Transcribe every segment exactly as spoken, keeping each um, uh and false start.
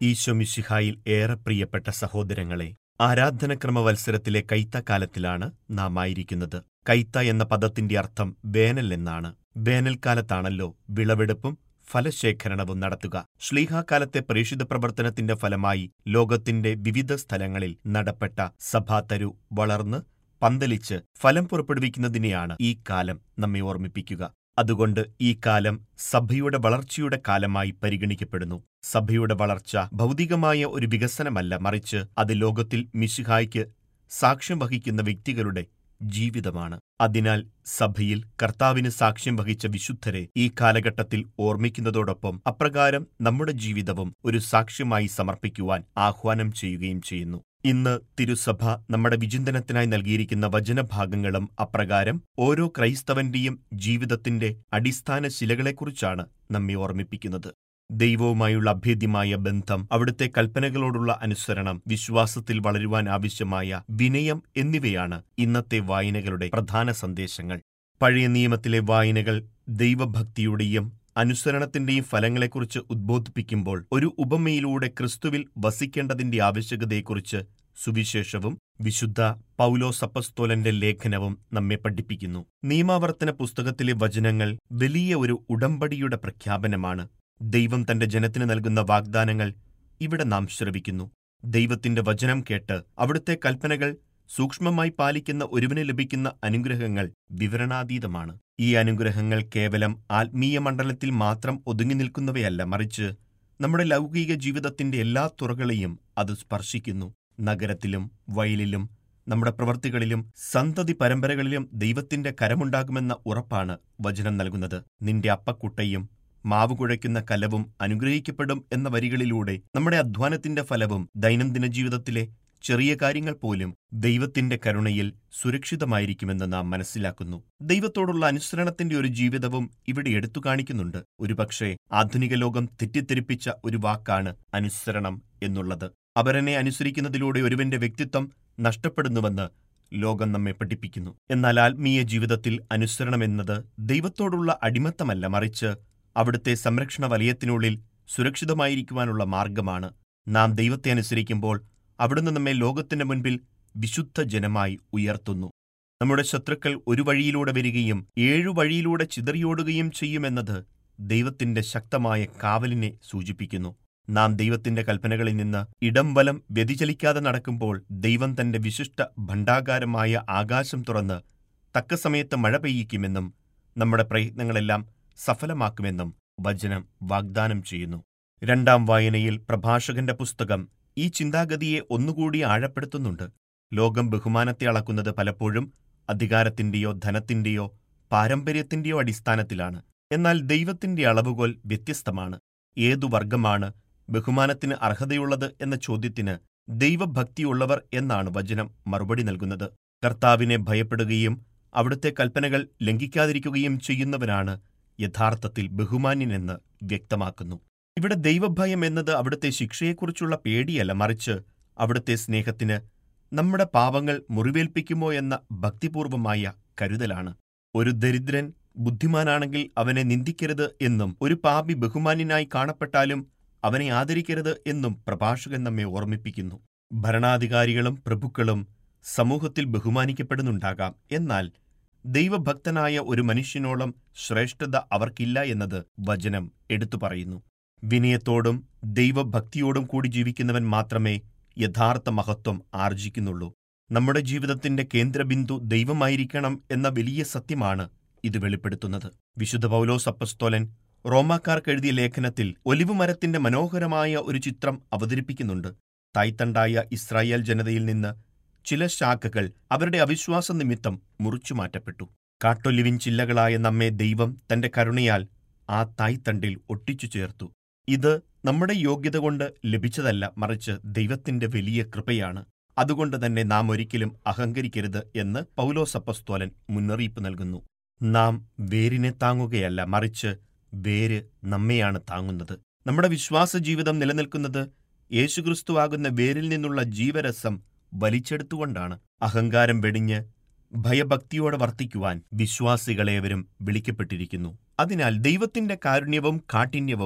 ഈശോ മിശിഹായിൽ ഏറെ പ്രിയപ്പെട്ട സഹോദരങ്ങളെ, ആരാധനക്രമ വത്സരത്തിലെ കൈത്തക്കാലത്തിലാണ് നാം ആയിരിക്കുന്നത്. കൈത്ത എന്ന പദത്തിന്റെ അർത്ഥം വേനൽ എന്നാണ്. വേനൽക്കാലത്താണല്ലോ വിളവെടുപ്പും ഫലശേഖരണവും നടത്തുക. ശ്ലീഹാകാലത്തെ പ്രേഷിത പ്രവർത്തനത്തിന്റെ ഫലമായി ലോകത്തിന്റെ വിവിധ സ്ഥലങ്ങളിൽ നടപ്പെട്ട സഭാതരു വളർന്ന് പന്തലിച്ച് ഫലം പുറപ്പെടുവിക്കുന്നതിനെയാണ് ഈ കാലം നമ്മെ ഓർമ്മിപ്പിക്കുക. അതുകൊണ്ട് ഈ കാലം സഭയുടെ വളർച്ചയുടെ കാലമായി പരിഗണിക്കപ്പെടുന്നു. സഭയുടെ വളർച്ച ഭൗതികമായ ഒരു വികസനമല്ല, മറിച്ച് അത് ലോകത്തിൽ മിശിഹായ്ക്ക് സാക്ഷ്യം വഹിക്കുന്ന വ്യക്തികളുടെ ജീവിതമാണ്. അതിനാൽ സഭയിൽ കർത്താവിന് സാക്ഷ്യം വഹിച്ച വിശുദ്ധരെ ഈ കാലഘട്ടത്തിൽ ഓർമ്മിക്കുന്നതോടൊപ്പം അപ്രകാരം നമ്മുടെ ജീവിതവും ഒരു സാക്ഷ്യമായി സമർപ്പിക്കുവാൻ ആഹ്വാനം ചെയ്യുകയും ചെയ്യുന്നു. ഇന്ന് തിരുസഭ നമ്മുടെ വിചിന്തനത്തിനായി നൽകിയിരിക്കുന്ന വചനഭാഗങ്ങളും അപ്രകാരം ഓരോ ക്രൈസ്തവന്റെയും ജീവിതത്തിന്റെ അടിസ്ഥാന ശിലകളെക്കുറിച്ചാണ് നമ്മെ ഓർമ്മിപ്പിക്കുന്നത്. ദൈവവുമായുള്ള അഭേദ്യമായ ബന്ധം, അവിടുത്തെ കൽപ്പനകളോടുള്ള അനുസരണം, വിശ്വാസത്തിൽ വളരുവാൻ ആവശ്യമായ വിനയം എന്നിവയാണ് ഇന്നത്തെ വായനകളുടെ പ്രധാന സന്ദേശങ്ങൾ. പഴയ നിയമത്തിലെ വായനകൾ ദൈവഭക്തിയുടെയും അനുസരണത്തിന്റെയും ഫലങ്ങളെക്കുറിച്ച് ഉദ്ബോധിപ്പിക്കുമ്പോൾ ഒരു ഉപമയിലൂടെ ക്രിസ്തുവിൽ വസിക്കേണ്ടതിന്റെ ആവശ്യകതയെക്കുറിച്ച് സുവിശേഷവും വിശുദ്ധ പൗലോസ് അപ്പസ്തോലന്റെ ലേഖനവും നമ്മെ പഠിപ്പിക്കുന്നു. നിയമാവർത്തന പുസ്തകത്തിലെ വചനങ്ങൾ വലിയ ഒരു ഉടമ്പടിയുടെ പ്രഖ്യാപനമാണ്. ദൈവം തന്റെ ജനത്തിന് നൽകുന്ന വാഗ്ദാനങ്ങൾ ഇവിടെ നാം ശ്രവിക്കുന്നു. ദൈവത്തിന്റെ വചനം കേട്ട് അവിടുത്തെ കൽപ്പനകൾ സൂക്ഷ്മമായി പാലിക്കുന്ന ഒരുവന് ലഭിക്കുന്ന അനുഗ്രഹങ്ങൾ വിവരണാതീതമാണ്. ഈ അനുഗ്രഹങ്ങൾ കേവലം ആത്മീയ മണ്ഡലത്തിൽ മാത്രം ഒതുങ്ങി നിൽക്കുന്നവയല്ല, മറിച്ച് നമ്മുടെ ലൗകിക ജീവിതത്തിന്റെ എല്ലാ തുറകളെയും അത് സ്പർശിക്കുന്നു. നഗരത്തിലും വയലിലും നമ്മുടെ പ്രവൃത്തികളിലും സന്തതി പരമ്പരകളിലും ദൈവത്തിന്റെ കരമുണ്ടാകുമെന്ന ഉറപ്പാണ് വചനം നൽകുന്നത്. നിന്റെ അപ്പക്കുട്ടയും മാവ് കുഴയ്ക്കുന്ന കലവും അനുഗ്രഹിക്കപ്പെടും എന്ന വരികളിലൂടെ നമ്മുടെ അധ്വാനത്തിന്റെ ഫലവും ദൈനംദിന ജീവിതത്തിലെ ചെറിയ കാര്യങ്ങൾ പോലും ദൈവത്തിന്റെ കരുണയിൽ സുരക്ഷിതമായിരിക്കുമെന്ന് നാം മനസ്സിലാക്കുന്നു. ദൈവത്തോടുള്ള അനുസരണത്തിന്റെ ഒരു ജീവിതവും ഇവിടെ എടുത്തു കാണിക്കുന്നുണ്ട്. ഒരുപക്ഷെ ആധുനിക ലോകം തെറ്റിദ്ധരിപ്പിച്ച ഒരു വാക്കാണ് അനുസരണം എന്നുള്ളത്. അവരനെ അനുസരിക്കുന്നതിലൂടെ ഒരുവന്റെ വ്യക്തിത്വം നഷ്ടപ്പെടുന്നുവെന്ന് ലോകം നമ്മെ പഠിപ്പിക്കുന്നു. എന്നാൽ ആത്മീയ ജീവിതത്തിൽ അനുസരണമെന്നത് ദൈവത്തോടുള്ള അടിമത്തമല്ല, മറിച്ച് അവിടുത്തെ സംരക്ഷണ വലയത്തിനുള്ളിൽ സുരക്ഷിതമായിരിക്കുവാനുള്ള മാർഗമാണ്. നാം ദൈവത്തെ അനുസരിക്കുമ്പോൾ അവിടുന്ന് നമ്മെ ലോകത്തിന്റെ മുൻപിൽ വിശുദ്ധ ജനമായി ഉയർത്തുന്നു. നമ്മുടെ ശത്രുക്കൾ ഒരു വഴിയിലൂടെ വരികയും ഏഴു വഴിയിലൂടെ ചിതറിയോടുകയും ചെയ്യുമെന്നത് ദൈവത്തിന്റെ ശക്തമായ കാവലിനെ സൂചിപ്പിക്കുന്നു. നാം ദൈവത്തിന്റെ കൽപ്പനകളിൽ നിന്ന് ഇടം വലം വ്യതിചലിക്കാതെ നടക്കുമ്പോൾ ദൈവം തന്റെ വിശിഷ്ട ഭണ്ഡാകാരമായ ആകാശം തുറന്ന് തക്ക സമയത്ത് മഴ പെയ്യിക്കുമെന്നും നമ്മുടെ പ്രയത്നങ്ങളെല്ലാം സഫലമാക്കുമെന്നും വചനം വാഗ്ദാനം ചെയ്യുന്നു. രണ്ടാം വായനയിൽ പ്രഭാഷകന്റെ പുസ്തകം ഈ ചിന്താഗതിയെ ഒന്നുകൂടി ആഴപ്പെടുത്തുന്നുണ്ട്. ലോകം ബഹുമാനത്തെ അളക്കുന്നത് പലപ്പോഴും അധികാരത്തിന്റെയോ ധനത്തിന്റെയോ പാരമ്പര്യത്തിന്റെയോ അടിസ്ഥാനത്തിലാണ്. എന്നാൽ ദൈവത്തിന്റെ അളവുകോൽ വ്യത്യസ്തമാണ്. ഏതു വർഗമാണ് ബഹുമാനത്തിന് അർഹതയുള്ളത് എന്ന ചോദ്യത്തിന് ദൈവഭക്തിയുള്ളവർ എന്നാണ് വചനം മറുപടി നൽകുന്നത്. കർത്താവിനെ ഭയപ്പെടുകയും അവിടുത്തെ കൽപ്പനകൾ ലംഘിക്കാതിരിക്കുകയും ചെയ്യുന്നവനാണ് യഥാർത്ഥത്തിൽ ബഹുമാന്യനെന്ന് വ്യക്തമാക്കുന്നു. ഇവിടെ ദൈവഭയം എന്നത് അവിടുത്തെ ശിക്ഷയെക്കുറിച്ചുള്ള പേടിയല്ല, മറിച്ച് അവിടുത്തെ സ്നേഹത്തിന് നമ്മുടെ പാപങ്ങൾ മുറിവേൽപ്പിക്കുമോ എന്ന ഭക്തിപൂർവമായ കരുതലാണ്. ഒരു ദരിദ്രൻ ബുദ്ധിമാനാണെങ്കിൽ അവനെ നിന്ദിക്കരുത് എന്നും ഒരു പാപി ബഹുമാന്യനായി കാണപ്പെട്ടാലും അവനെ ആദരിക്കരുത് എന്നും പ്രഭാഷകൻ നമ്മെ ഓർമ്മിപ്പിക്കുന്നു. ഭരണാധികാരികളും പ്രഭുക്കളും സമൂഹത്തിൽ ബഹുമാനിക്കപ്പെടുന്നുണ്ടാകാം, എന്നാൽ ദൈവഭക്തനായ ഒരു മനുഷ്യനോളം ശ്രേഷ്ഠത അവർക്കില്ല എന്നത് വചനം എടുത്തു പറയുന്നു. വിനയത്തോടും ദൈവഭക്തിയോടും കൂടി ജീവിക്കുന്നവൻ മാത്രമേ യഥാർത്ഥ മഹത്വം ആർജിക്കുന്നുള്ളൂ. നമ്മുടെ ജീവിതത്തിന്റെ കേന്ദ്രബിന്ദു ദൈവമായിരിക്കണം എന്ന വലിയ സത്യമാണ് ഇത് വെളിപ്പെടുത്തുന്നത്. വിശുദ്ധ പൗലോസ് അപ്പസ്തോലൻ റോമാക്കാർക്ക് എഴുതിയ ലേഖനത്തിൽ ഒലിവുമരത്തിന്റെ മനോഹരമായ ഒരു ചിത്രം അവതരിപ്പിക്കുന്നുണ്ട്. തായ്തണ്ടായ ഇസ്രായേൽ ജനതയിൽ നിന്ന് ചില ശാഖകൾ അവരുടെ അവിശ്വാസ നിമിത്തം മുറിച്ചുമാറ്റപ്പെട്ടു. കാട്ടൊലിവിൻ ചില്ലകളായ നമ്മെ ദൈവം തന്റെ കരുണയാൽ ആ തായ്തണ്ടിൽ ഒട്ടിച്ചു ചേർത്തു. ഇത് നമ്മുടെ യോഗ്യത കൊണ്ട് ലഭിച്ചതല്ല, മറിച്ച് ദൈവത്തിന്റെ വലിയ കൃപയാണ്. അതുകൊണ്ട് തന്നെ നാം ഒരിക്കലും അഹങ്കരിക്കരുത് എന്ന് പൗലോസ് അപ്പസ്തോലൻ മുന്നറിയിപ്പ് നൽകുന്നു. നാം വേരിനെ താങ്ങുകയല്ല, മറിച്ച് വേര് നമ്മെയാണ് താങ്ങുന്നത്. നമ്മുടെ വിശ്വാസ ജീവിതം നിലനിൽക്കുന്നത് യേശുക്രിസ്തുവാകുന്ന വേരിൽ നിന്നുള്ള ജീവരസം വലിച്ചെടുത്തുകൊണ്ടാണ്. അഹങ്കാരം വെടിഞ്ഞ് ഭയഭക്തിയോടെ വർത്തിക്കുവാൻ വിശ്വാസികളേവരും വിളിക്കപ്പെട്ടിരിക്കുന്നു. അതിനാൽ ദൈവത്തിന്റെ കാരുണ്യവും കാഠിന്യവും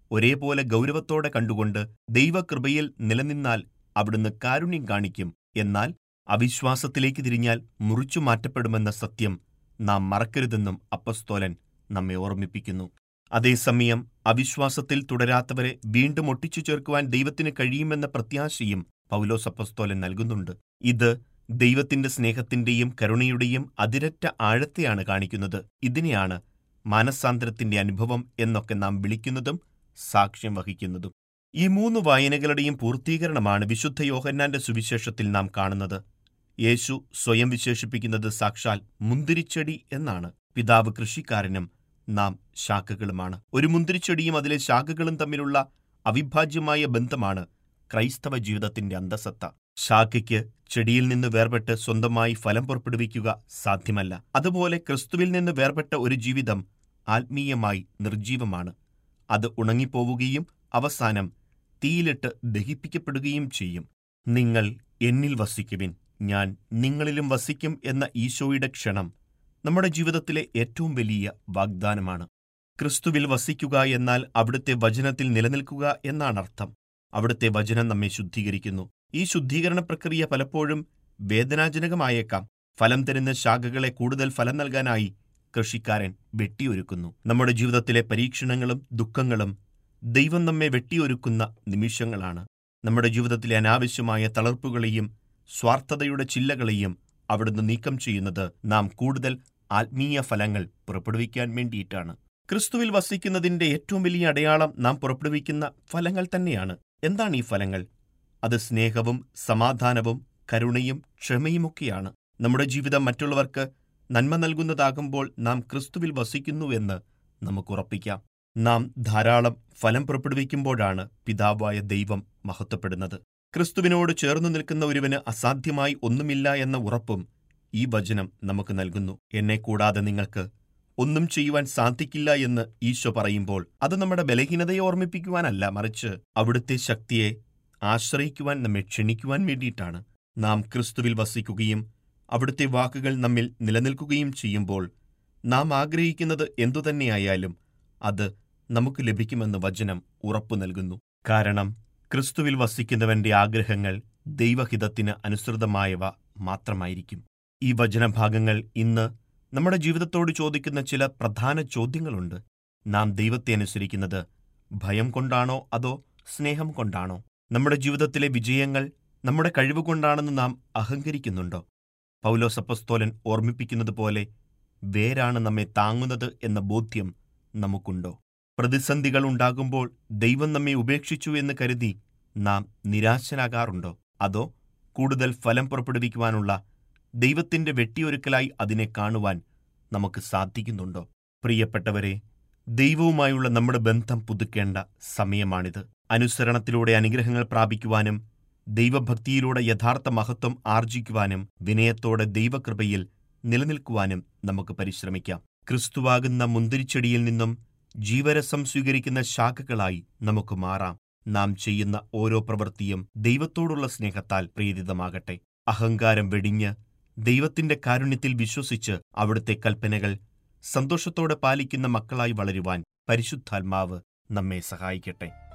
ഒരേപോലെ ഗൗരവത്തോടെ കണ്ടുകൊണ്ട് ദൈവകൃപയിൽ നിലനിന്നാൽ അവിടുന്ന് കാരുണ്യം കാണിക്കും. എന്നാൽ അവിശ്വാസത്തിലേക്ക് തിരിഞ്ഞാൽ മുറിച്ചു മാറ്റപ്പെടുമെന്ന സത്യം നാം മറക്കരുതെന്നും അപ്പസ്തോലൻ നമ്മെ ഓർമ്മിപ്പിക്കുന്നു. അതേസമയം അവിശ്വാസത്തിൽ തുടരാത്തവരെ വീണ്ടും ഒട്ടിച്ചു ചേർക്കുവാൻ ദൈവത്തിന് കഴിയുമെന്ന പ്രത്യാശയും പൗലോസ് അപ്പസ്തോലൻ നൽകുന്നുണ്ട്. ഇത് ദൈവത്തിന്റെ സ്നേഹത്തിന്റെയും കരുണയുടെയും അതിരറ്റ ആഴത്തെയാണ് കാണിക്കുന്നത്. ഇതിനെയാണ് മാനസാന്തരത്തിന്റെ അനുഭവം എന്നൊക്കെ നാം വിളിക്കുന്നതും സാക്ഷ്യം വഹിക്കുന്നതും. ഈ മൂന്ന് വായനകളുടെയും പൂർത്തീകരണമാണ് വിശുദ്ധ യോഹന്നാന്റെ സുവിശേഷത്തിൽ നാം കാണുന്നത്. യേശു സ്വയം വിശേഷിപ്പിക്കുന്നത് സാക്ഷാൽ മുന്തിരിച്ചെടി എന്നാണ്. പിതാവ് കൃഷിക്കാരനും നാം ശാഖകളുമാണ്. ഒരു മുന്തിരിച്ചെടിയും അതിലെ ശാഖകളും തമ്മിലുള്ള അവിഭാജ്യമായ ബന്ധമാണ് ക്രൈസ്തവ ജീവിതത്തിന്റെ അന്തസത്ത. ശാഖയ്ക്ക് ചെടിയിൽ നിന്ന് വേർപെട്ട് സ്വന്തമായി ഫലം പുറപ്പെടുവിക്കുക സാധ്യമല്ല. അതുപോലെ ക്രിസ്തുവിൽ നിന്ന് വേർപെട്ട ഒരു ജീവിതം ആത്മീയമായി നിർജീവമാണ്. അത് ഉണങ്ങിപ്പോവുകയും അവസാനം തീയിലിട്ട് ദഹിപ്പിക്കപ്പെടുകയും ചെയ്യും. നിങ്ങൾ എന്നിൽ വസിക്കുവിൻ, ഞാൻ നിങ്ങളിലും വസിക്കും എന്ന ഈശോയുടെ ക്ഷണം നമ്മുടെ ജീവിതത്തിലെ ഏറ്റവും വലിയ വാഗ്ദാനമാണ്. ക്രിസ്തുവിൽ വസിക്കുക എന്നാൽ അവിടുത്തെ വചനത്തിൽ നിലനിൽക്കുക എന്നാണർത്ഥം. അവിടുത്തെ വചനം നമ്മെ ശുദ്ധീകരിക്കുന്നു. ഈ ശുദ്ധീകരണ പ്രക്രിയ പലപ്പോഴും വേദനാജനകമായേക്കാം. ഫലം തരുന്ന ശാഖകളെ കൂടുതൽ ഫലം നൽകാനായി കൃഷിക്കാരൻ വെട്ടിയൊരുക്കുന്നു. നമ്മുടെ ജീവിതത്തിലെ പരീക്ഷണങ്ങളും ദുഃഖങ്ങളും ദൈവം നമ്മെ വെട്ടിയൊരുക്കുന്ന നിമിഷങ്ങളാണ്. നമ്മുടെ ജീവിതത്തിലെ അനാവശ്യമായ തളർപ്പുകളെയും സ്വാർത്ഥതയുടെ ചില്ലകളെയും അവിടുന്ന് നീക്കം ചെയ്യുന്നത് നാം കൂടുതൽ ആത്മീയ ഫലങ്ങൾ പുറപ്പെടുവിക്കാൻ വേണ്ടിയിട്ടാണ്. ക്രിസ്തുവിൽ വസിക്കുന്നതിന്റെ ഏറ്റവും വലിയ അടയാളം നാം പുറപ്പെടുവിക്കുന്ന ഫലങ്ങൾ തന്നെയാണ്. എന്താണ് ഈ ഫലങ്ങൾ? അത് സ്നേഹവും സമാധാനവും കരുണയും ക്ഷമയുമൊക്കെയാണ്. നമ്മുടെ ജീവിതം മറ്റുള്ളവർക്ക് നന്മ നൽകുന്നതാകുമ്പോൾ നാം ക്രിസ്തുവിൽ വസിക്കുന്നുവെന്ന് നമുക്കുറപ്പിക്കാം. നാം ധാരാളം ഫലം പുറപ്പെടുവിക്കുമ്പോഴാണ് പിതാവായ ദൈവം മഹത്വപ്പെടുന്നത്. ക്രിസ്തുവിനോട് ചേർന്നു നിൽക്കുന്ന ഒരുവന് അസാധ്യമായി ഒന്നുമില്ല എന്ന ഉറപ്പും ഈ വചനം നമുക്ക് നൽകുന്നു. എന്നെ കൂടാതെ നിങ്ങൾക്ക് ഒന്നും ചെയ്യുവാൻ സാധിക്കില്ല എന്ന് ഈശോ പറയുമ്പോൾ അത് നമ്മുടെ ബലഹീനതയെ ഓർമ്മിപ്പിക്കുവാനല്ല, മറിച്ച് അവിടുത്തെ ശക്തിയെ ആശ്രയിക്കുവാൻ നമ്മെ ക്ഷണിക്കുവാൻ വേണ്ടിയിട്ടാണ്. നാം ക്രിസ്തുവിൽ വസിക്കുകയും അവിടുത്തെ വാക്കുകൾ നമ്മിൽ നിലനിൽക്കുകയും ചെയ്യുമ്പോൾ നാം ആഗ്രഹിക്കുന്നത് എന്തുതന്നെയായാലും അത് നമുക്ക് ലഭിക്കുമെന്ന് വചനം ഉറപ്പു നൽകുന്നു. കാരണം ക്രിസ്തുവിൽ വസിക്കുന്നവന്റെ ആഗ്രഹങ്ങൾ ദൈവഹിതത്തിന് അനുസൃതമായവ മാത്രമായിരിക്കും. ഈ വചനഭാഗങ്ങൾ ഇന്ന് നമ്മുടെ ജീവിതത്തോട് ചോദിക്കുന്ന ചില പ്രധാന ചോദ്യങ്ങളുണ്ട്. നാം ദൈവത്തെ അനുസരിക്കുന്നത് ഭയം കൊണ്ടാണോ അതോ സ്നേഹം കൊണ്ടാണോ? നമ്മുടെ ജീവിതത്തിലെ വിജയങ്ങൾ നമ്മുടെ കഴിവുകൊണ്ടാണെന്ന് നാം അഹങ്കരിക്കുന്നുണ്ടോ? പൗലോസ് അപ്പസ്തോലൻ ഓർമ്മിപ്പിക്കുന്നത് പോലെ വേരാണ് നമ്മെ താങ്ങുന്നത് എന്ന ബോധ്യം നമുക്കുണ്ടോ? പ്രതിസന്ധികൾ ഉണ്ടാകുമ്പോൾ ദൈവം നമ്മെ ഉപേക്ഷിച്ചു എന്ന് കരുതി നാം നിരാശനാകാറുണ്ടോ? അതോ കൂടുതൽ ഫലം പുറപ്പെടുവിക്കുവാനുള്ള ദൈവത്തിന്റെ വെട്ടിയൊരുക്കലായി അതിനെ കാണുവാൻ നമുക്ക് സാധിക്കുന്നുണ്ടോ? പ്രിയപ്പെട്ടവരെ, ദൈവവുമായുള്ള നമ്മുടെ ബന്ധം പുതുക്കേണ്ട സമയമാണിത്. അനുസരണത്തിലൂടെ അനുഗ്രഹങ്ങൾ പ്രാപിക്കുവാനും ദൈവഭക്തിയിലൂടെ യഥാർത്ഥ മഹത്വം ആർജിക്കുവാനും വിനയത്തോടെ ദൈവകൃപയിൽ നിലനിൽക്കുവാനും നമുക്ക് പരിശ്രമിക്കാം. ക്രിസ്തുവാകുന്ന മുന്തിരിച്ചെടിയിൽ നിന്നും ജീവരസം സ്വീകരിക്കുന്ന ശാഖകളായി നമുക്ക് മാറാം. നാം ചെയ്യുന്ന ഓരോ പ്രവൃത്തിയും ദൈവത്തോടുള്ള സ്നേഹത്താൽ പ്രേരിതമാകട്ടെ. അഹങ്കാരം വെടിഞ്ഞ് ദൈവത്തിന്റെ കാരുണ്യത്തിൽ വിശ്വസിച്ച് അവിടുത്തെ കൽപ്പനകൾ സന്തോഷത്തോടെ പാലിക്കുന്ന മക്കളായി വളരുവാൻ പരിശുദ്ധാത്മാവ് നമ്മെ സഹായിക്കട്ടെ.